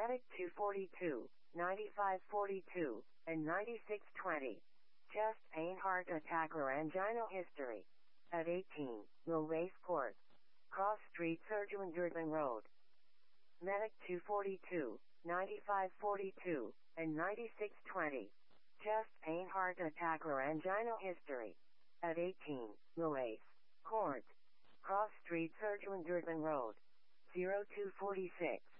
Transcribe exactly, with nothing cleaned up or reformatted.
Medic two forty-two, ninety-five forty-two, and ninety-six twenty. Chest pain, heart attack or angina history. At eighteen, Mill Race Court. Cross Street, Surgeon Durban Road. Medic two forty-two, ninety-five forty-two, and ninety-six twenty. Chest pain, heart attack or angina history. At eighteen, Mill Race Court. Cross Street, Surgeon Durban Road. zero two four six.